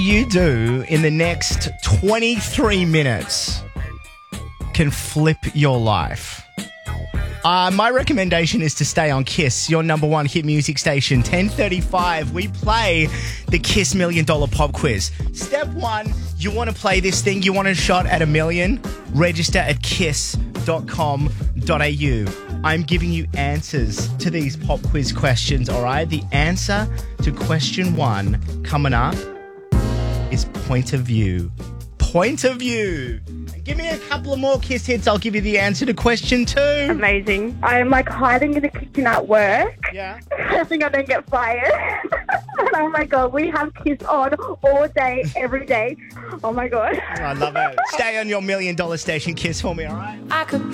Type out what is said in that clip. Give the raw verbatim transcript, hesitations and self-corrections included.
You do in the next twenty-three minutes can flip your life. Uh, my recommendation is to stay on Kiss, your number one hit music station. ten thirty-five, we play the Kiss Million Dollar Pop Quiz. Step one, you want to play this thing, you want a shot at a million? Register at kiss dot com dot a u. I'm giving you answers to these pop quiz questions, all right? The answer to question one coming up is point of view. Point of view. Give me a couple of more Kiss hits. I'll give you the answer to question two. Amazing. I'm like hiding in the kitchen at work. Yeah. I think I don't get fired. And oh my God, we have Kiss on all day, every day. Oh my God. I love it. Stay on your million dollar station, Kiss, for me, all right? I could